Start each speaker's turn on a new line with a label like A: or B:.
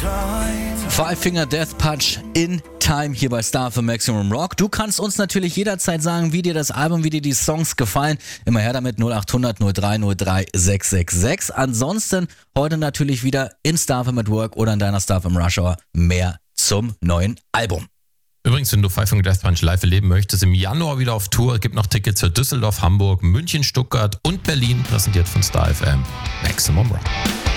A: Five Finger Death Punch in Time hier bei Star für Maximum Rock. Du kannst uns natürlich jederzeit sagen, wie dir das Album, wie dir die Songs gefallen. Immer her damit 0800 0303 666. Ansonsten heute natürlich wieder in Star FM at Work oder in deiner Star FM Rush Hour mehr zum neuen Album.
B: Übrigens, wenn du Five Finger Death Punch live erleben möchtest, im Januar wieder auf Tour. Es gibt noch Tickets für Düsseldorf, Hamburg, München, Stuttgart und Berlin, präsentiert von Star FM. Maximum Rock.